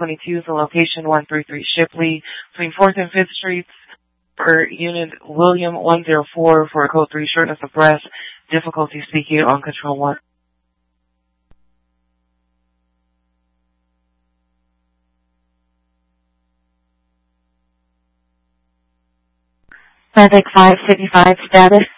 22 is the location 133 Shipley between 4th and 5th Streets. For unit William 104 for code 3 shortness of breath, difficulty speaking on control 1. Medic 555 status.